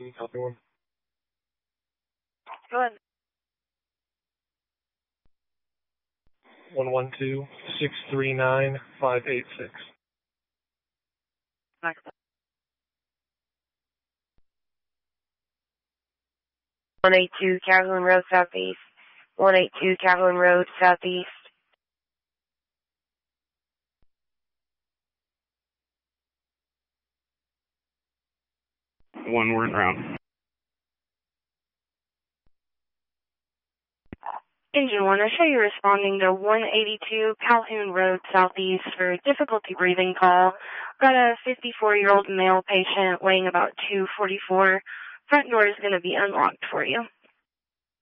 Copy one. Go ahead. 112-639-586. Next. 182 Calhoun Road Southeast. 182 Calhoun Road Southeast. One word round. Engine 1, I show you responding to 182 Calhoun Road Southeast for difficulty breathing call. Got a 54-year-old male patient weighing about 244. Front door is going to be unlocked for you.